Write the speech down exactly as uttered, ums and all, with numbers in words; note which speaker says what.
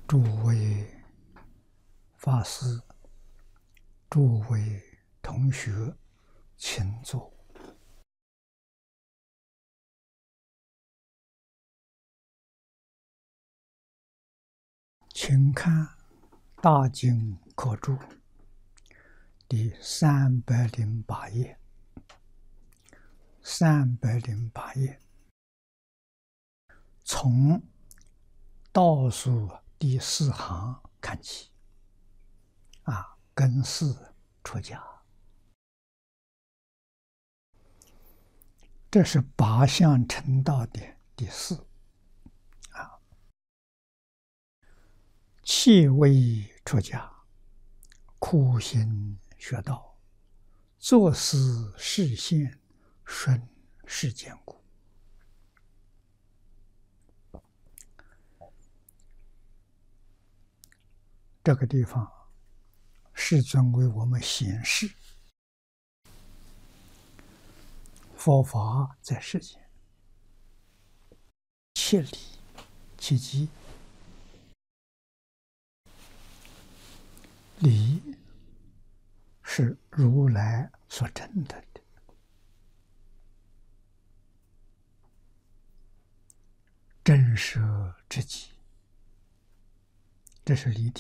Speaker 1: 诸位法师、诸位同学，请坐。请看《大经科注》第三百零八页，三百零八页，从倒数第四行看起，啊，根四出家，这是八相成道的第四，啊，切为出家，苦行学道，作思示现，顺世间故。这个地方，世尊为我们显示佛法在世间，切理切机，理是如来所证得的，真实之极，这是理体。